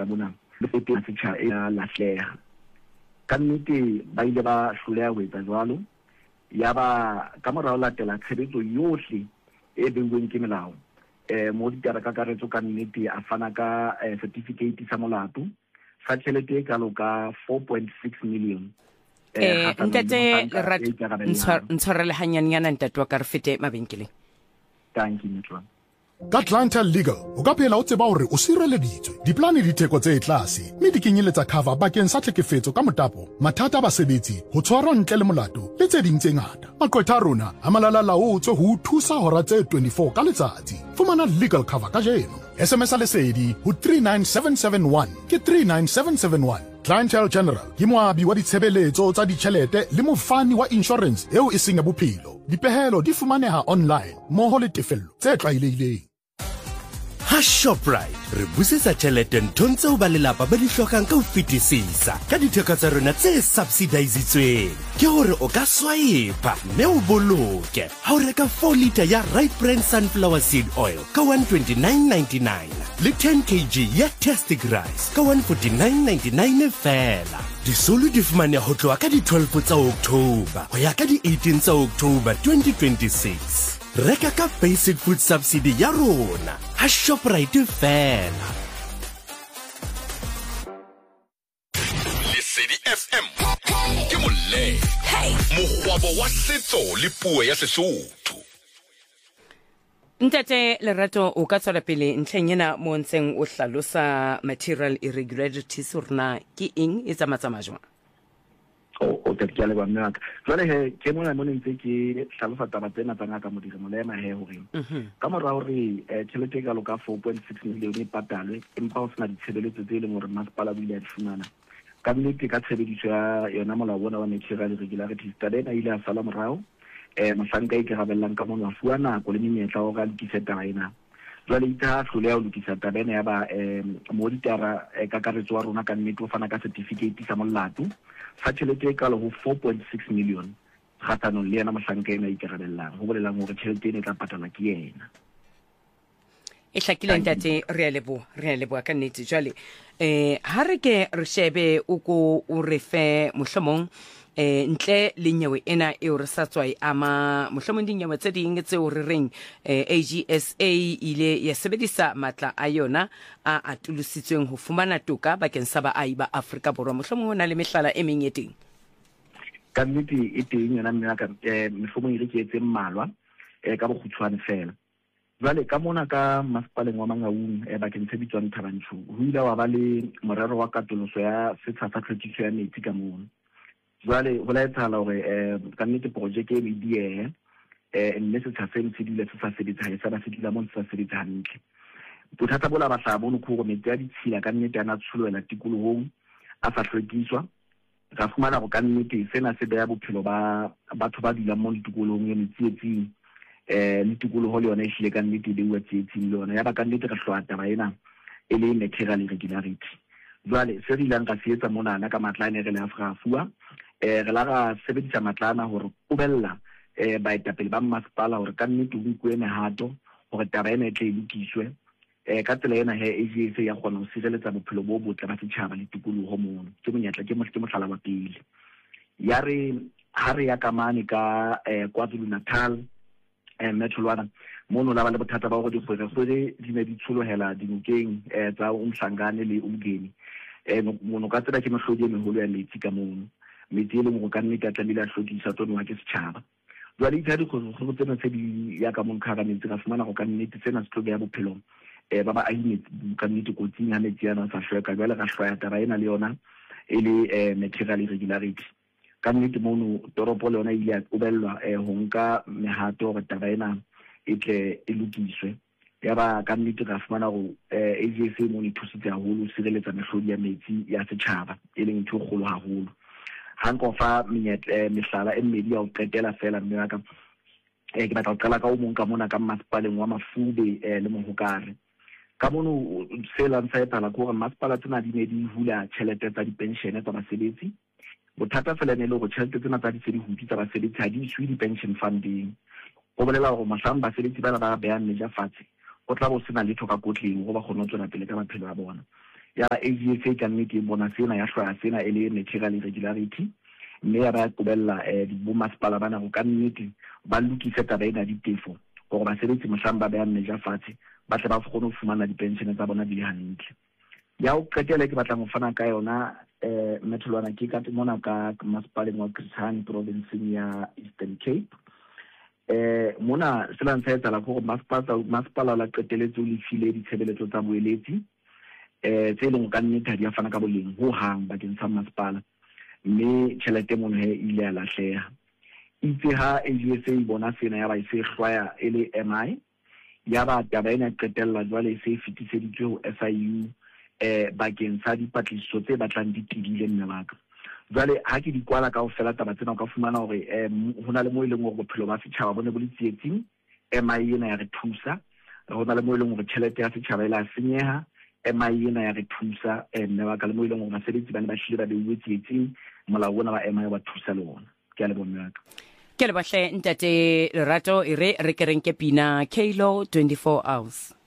bona le fete setšha e lahleha ka nnete ba ile ba hloleha ho etsa jwalo ya ba ka morao latela tshebetso yohle e beuweng ke melao mo ditaba ka karetso ka nnete a fana ka certificate sa molato sa tšhelete e kalo ka 4.6 million ntate ntshwarele hanyane ntate wa ka re fete mabenkeleng. Thank you Mitwa. Ka Clientele Legal o ka phela o tseba hore o sireleditswe diplane di theko tse tlase mme di kenyeletsa cover bakeng sa tlhekefetso ka motapo mathata a basebetsi ho tshwarwa ntle le molato le tse ding tse ngata. Maqwetha a rona a malala laotswe ho thusa hora tse 24 ka letsatsi. Fumana legal cover ka jeno. SMS lesedi ho 39771 ke 39771. Clientele General ke moabi wa ditshebeletso tsa ditjhelete le mofani wa insurance eo e seng ya bophelo. Dipehelo di fumaneha online moho le tefello tse tlwaelehileng. Ha Shoprite re busetsa tjhelete nthong tseo ba lelapa ba di hlokang ka ho fetisisa ka ditheko tsa rona tse subsidizitsweng ke hore o ka swipe mme o boloke ha o reka 4 litre ya Right Brand Sunflower Seed Oil ka 129.99 le 10 kg ya Tastic Rice ka 149.99 fela. Disolo di fumaneha ho tloha ka di 12 tsa October ho ya ka di 18 tsa October 2026. Reka ka basic food subsidy ya rona ha Shoprite fela. Lesedi FM ke molle mogwabo wa setso le puo ya Sesotho. Ntate Lerato o ka tswela pele ntlheng ena mo ntseng o hlalosa material irregularities rona ke eng e tsamatsama jwang? O tla le ba mnaka jwale he ke mona mo ntse ke hlalosa taba tsena tsa ngaka modiri molema he hore ka mora hore tšhelete ka loka 4.6 million e patalwe empa o sena ditshebeletso tse leng hore masepala bo ile a di fumana ka nnete ka tshebediso ya yona molao bona wa material irregularities tabena ile a sala morao masanka e karabellang ka mona fuwa nako le menyetla o ga lokisa taba ena jwale itha hlole ya lokisa tabena ya ba mo ditara ka karetso wa rona ka nnete o fana ka certificate sa molato sa tšhelete e kalo ho 4.6 million kgathanong le yena mohlanka ena ikarabellang ho bolelang hore tšhelete ena e tla patala ke yena. E hlakile ntate re a leboha ka nnete jwale ha re ke re shebe o re fe mohlomong ntle le nyewe ena e re sa tswa ama mohlomong dinyewe tse ding tse o re reng AGSA ile ya sebedisa matla a yona a atulusitsweng ho fumana toka bakeng sa baahi ba Afrika Borwa mohlomong hona le mehlala e meng e teng ka nnete e teng yona mme ka mohlomong e re ke etse mmalwa ka bokgutshwane fela jwale ka mona ka masepaleng wa Mangaung bakeng se bitswang Thabanchu ho ile wa ba le morero wa katoloso ya setsha sa tlhwekiso ya metsi ka mona jwale ho la etsahala hore ka nnete project e diehe mme se tshafeng se dile se sa sebetsa ha sa dila mo se sa sebetsa hantle bothata bola ba hla bona khoro metsi a ditshila ka nnete ana tsholela tikolohong a sa hlwekiswa ra fumana go ka nnete sena se beya bophelo ba batho ba dilang mo tikolohong e tsietsing le tikoloho le yona e hlile ka nnete le wa tsietsing le yona ya ba ka nnete re hloa taba ena e le material irregularity jwale se rilang ka se etsa mona na ka matlane re le afra re la ra sebedisa matlana hore o bella baetapele ba masepala hore ka nnete o bukwe mehato hore taba ena e tle lokiswe ka tsela ena he AGSA ya kgona ho sireletsa bophelo bo botle ba setjhaba le tikoloho mono ke monyetla ke mohlala wa pele ya re ha re ya kamane ka KwaZulu Natal Metro Lwana mono la ba le bothata ba hore dikgwebo di ne di tsholohela dinokeng tsa umhlangane le umgeni mono ka tsela ke mehlodi e meholo ya metsi ka mono metsi e leng go ka nnete a tlamehile a hlodisa tsone wa ke setjhaba jwale itha dikgwebo tsena tse di ya ka mong ka metsi ra fumana go ka nnete tsena se tlo beya bophelo ba ba ahi ka nnete kotsing ha metsi ana sa hlweka jwale ra hlwaya taba ena le yona e le material irregularity ka nnete mono toropo le yona ile ya qobellwa ho nka mehato gore taba ena e tle e lokiswe ya ba ka nnete ra fumana go AGSA mono e thusitse haholo ho sireletsa mehlodi ya metsi ya setjhaba e leng ntho e kgolo haholo hanko fa mehlala e mmedi ya o qetela fela mme ka ke batla ho qala ka o mong ka mona ka masepaleng wa Mafube le Mohokare ka mono se la ntse etala go re masepala tsena di ne di hula tšhelete tsa dipenshene tsa basebetsi bothata fela ne le go tšhelete tsena tsa di tsa basebetsi ha di iswe di-pension funding go bolela gore masang basebetsi ba ba beang meja fatshe go tla bo sena letho ka kotleng go ba kgona ho tswela pele ka maphelo a bona ya AGSA ka nnete bona sena ya hlwa sena e le material irregularity mme ya ba qobella bo masepala bana go ka nnete ba lokise taba ena ditefo gore ba sebetsi mohlang ba beya mmeja fatshe ba tle ba kgone go fumana dipension tsa bona di le hantle ya o qetela ke batla go fana ka yona metholwana ke ka mona ka masepaleng wa Chris Hani province ya Eastern Cape mona sela ntse etsa la gore masepala la qeteletse o le file ditshebeletso tsa boeletsi tse leng ka nnete ha di a fana ka boleng ho hang bakeng sa masepala mme tšhelete mono he ile ya lahleha itse ha AGSA bona sena ya ba se hlwaya e le MI ya ba taba ena qetella jwale se fitiseditswe ho SIU bakeng sa dipatlisiso tse batlang di tidile nna baka jwale ha ke di kwala ka ofela taba tsena o ka fumana hore hona le mo ile ngwe bophelo ba setjhaba bone bo le tsietsing MI ena ya re thusa hona le mo ile ngwe tšhelete ya setjhaba ile a senyeha MI ena ya re thusa nna baka le mo ile ngwe basebetsi ba ne ba hlile ba beuwe tsietsing molao ona wa MI wa thusa le ona ke a le bona ke le bahle ntate Lerato e re ke renke pina Kelo 24 hours